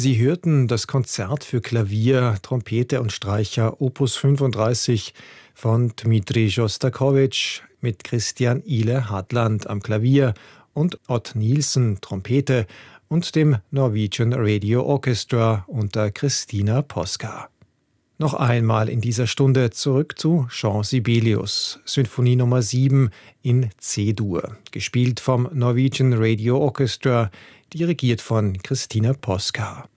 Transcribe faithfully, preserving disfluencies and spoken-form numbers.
Sie hörten das Konzert für Klavier, Trompete und Streicher Opus fünfunddreißig von Dmitri Schostakowitsch mit Christian Ile Hadland am Klavier und Odd Nielsen Trompete und dem Norwegian Radio Orchestra unter Christina Posca. Noch einmal in dieser Stunde zurück zu Jean Sibelius, Sinfonie Nummer sieben in C-Dur, gespielt vom Norwegian Radio Orchestra, dirigiert von Christina Posca.